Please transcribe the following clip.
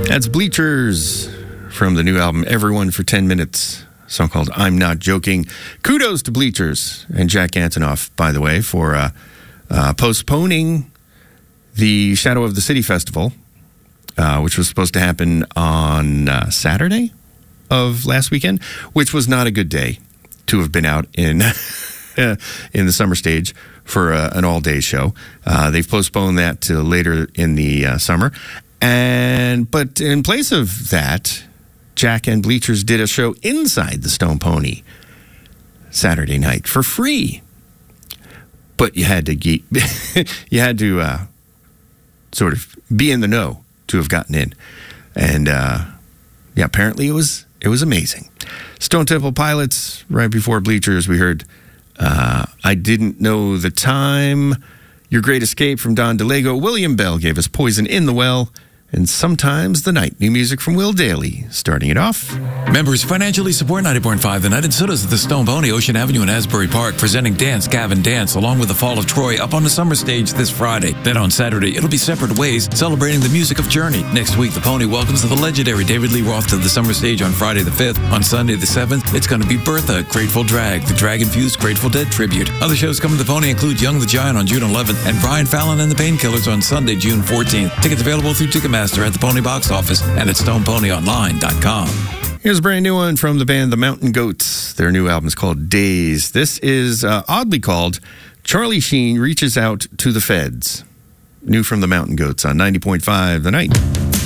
That's Bleachers from the new album Everyone for 10 Minutes, a song called I'm Not Joking. Kudos to Bleachers and Jack Antonoff, by the way, for postponing the Shadow of the City Festival, which was supposed to happen on Saturday of last weekend, which was not a good day to have been out in in the summer stage for an all-day show. They've postponed that to later in the summer. But in place of that, Jack and Bleachers did a show inside the Stone Pony Saturday night for free. But you had to sort of be in the know to have gotten in. And apparently it was amazing. Stone Temple Pilots, right before Bleachers, we heard I Didn't Know the Time, Your Great Escape from Don DeLego. William Bell gave us Poison in the Well, and Sometimes the Night. New music from Will Daly, starting it off. Members financially support 90.5 The Night and Sodas at the Stone Pony, Ocean Avenue in Asbury Park, presenting Dance Gavin Dance along with the Fall of Troy up on the summer stage this Friday. Then on Saturday, it'll be Separate Ways, celebrating the music of Journey. Next week, the Pony welcomes the legendary David Lee Roth to the summer stage on Friday the 5th. On Sunday the 7th, it's going to be Bertha, Grateful Drag, the drag-infused Grateful Dead tribute. Other shows coming to the Pony include Young the Giant on June 11th and Brian Fallon and the Painkillers on Sunday, June 14th. Tickets available through Ticketmaster at the Pony box office and at StonePonyOnline.com. Here's a brand new one from the band The Mountain Goats. Their new album is called Days. This is oddly called Charlie Sheen Reaches Out to the Feds. New from The Mountain Goats on 90.5 The Night.